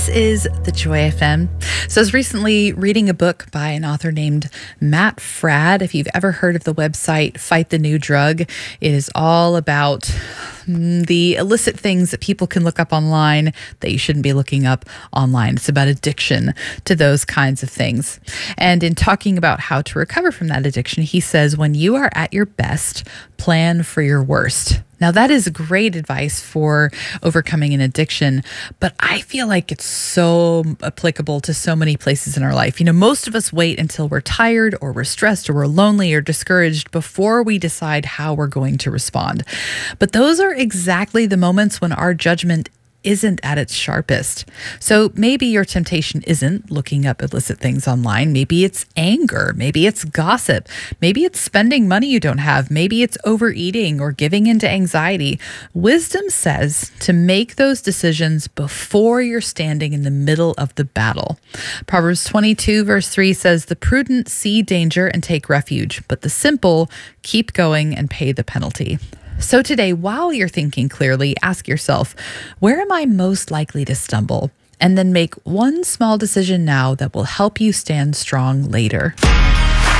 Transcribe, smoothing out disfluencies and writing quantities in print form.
This is the Joy FM. So I was recently reading a book by an author named Matt Fradd. If you've ever heard of the website Fight the New Drug, it is all about the illicit things that people can look up online that you shouldn't be looking up online. It's about addiction to those kinds of things. And in talking about how to recover from that addiction, he says, when you are at your best, plan for your worst. Now, that is great advice for overcoming an addiction, but I feel like it's so applicable to so many places in our life. You know, most of us wait until we're tired or we're stressed or we're lonely or discouraged before we decide how we're going to respond. But those are exactly the moments when our judgment isn't at its sharpest. So maybe your temptation isn't looking up illicit things online. Maybe it's anger. Maybe it's gossip. Maybe it's spending money you don't have. Maybe it's overeating or giving into anxiety. Wisdom says to make those decisions before you're standing in the middle of the battle. Proverbs 22 verse 3 says, "The prudent see danger and take refuge, but the simple keep going and pay the penalty." So today, while you're thinking clearly, ask yourself, where am I most likely to stumble? And then make one small decision now that will help you stand strong later.